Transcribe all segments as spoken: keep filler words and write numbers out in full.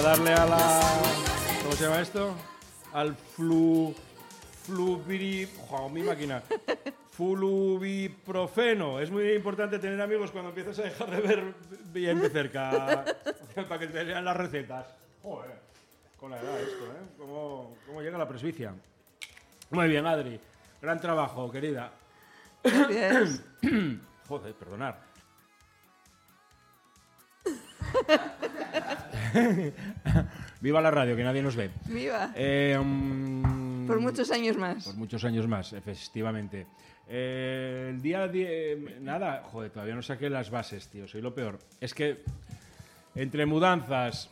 Darle a la... ¿Cómo se llama esto? Al flu... Fluviri... ¡Joder, mi máquina! Fluviprofeno. Es muy importante tener amigos cuando empiezas a dejar de ver bien de cerca para que te lean las recetas. Joder, con la edad esto, ¿eh? ¿Cómo, cómo llega la presbicia? Muy bien, Adri. Gran trabajo, querida. Gracias. Joder, perdonar. Viva la radio, que nadie nos ve. Viva. Eh, um, por muchos años más. Por muchos años más, efectivamente. Eh, el día... Die, nada, joder, todavía no saqué las bases, tío. Soy lo peor. Es que entre mudanzas,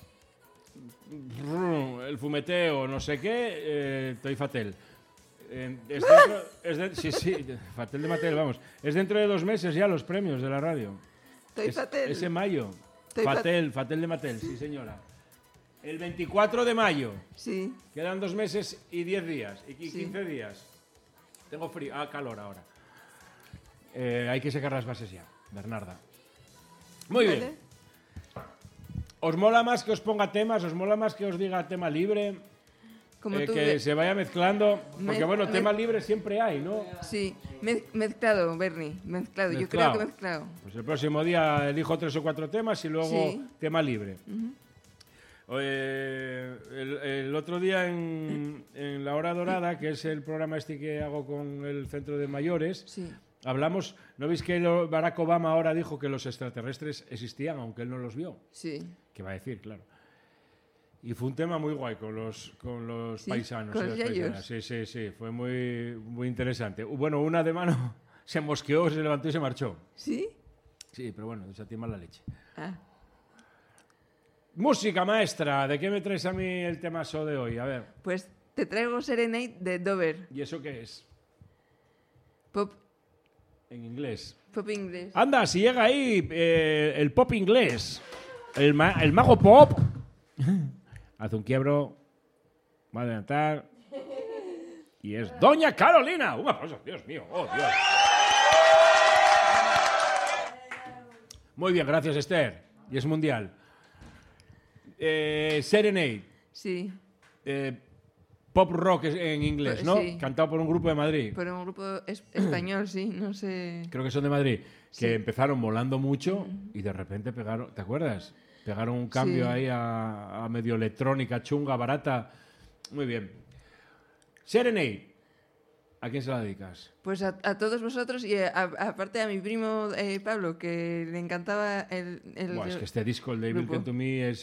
el fumeteo, no sé qué, eh, estoy fatal. Eh, es dentro, es de, sí, sí, fatal de Mattel, vamos. Es dentro de dos meses ya los premios de la radio. Estoy es, fatal. Es en mayo. Estoy Fatel, Fatel de Mattel, sí señora. El veinticuatro de mayo. Sí. Quedan dos meses y diez días. Y quince Sí. días. Tengo frío. Ah, calor ahora. Eh, hay que sacar las bases ya, Bernarda. Muy Vale. bien. ¿Os mola más que os ponga temas? ¿Os mola más que os diga tema libre? Como Eh, tú que ves. se vaya mezclando. Porque Me- bueno, me- tema libre siempre hay, ¿no? Sí. Mez- mezclado, Bernie. Mezclado. Yo Mezclado. creo que mezclado. Pues el próximo día elijo tres o cuatro temas y luego Sí. tema libre. Eh, el, el otro día en, en La Hora Dorada, que es el programa este que hago con el Centro de Mayores, Sí. hablamos, ¿no veis que lo- Barack Obama ahora dijo que los extraterrestres existían, aunque él no los vio? Sí. ¿Qué va a decir? Claro. Y fue un tema muy guay con los, con los Sí, paisanos. con y los las yayos. paisanas. Sí, sí, sí, fue muy, muy interesante. Bueno, una de mano se mosqueó, se levantó y se marchó. ¿Sí? Sí, pero bueno, esa tiene mala leche. Ah. Música, maestra, ¿de qué me traes a mí el temazo de hoy? A ver, Pues te traigo Serenade de Dover. ¿y eso qué es? Pop, En inglés. pop inglés. Anda, si llega ahí eh, el pop inglés, el, ma- el mago pop, hace un quiebro, va a adelantar, y es Doña Carolina. Un aplauso, Dios mío, oh Dios. Muy bien, gracias Esther, y es mundial. Eh, Serenade, Sí. eh, pop rock es- en inglés, ¿no? Sí. Cantado por un grupo de Madrid. Pero un grupo es- español, sí. No sé. Creo que son de Madrid, que Sí. empezaron molando mucho y de repente pegaron, ¿te acuerdas? Pegaron un cambio Sí. ahí a, a medio electrónica, chunga, barata. Muy bien. Serenade, ¿a quién se la dedicas? Pues a, a todos vosotros y a- a- aparte a mi primo eh, Pablo, que le encantaba el... el Buah, es que este disco, el de grupo. Vilken to Me, es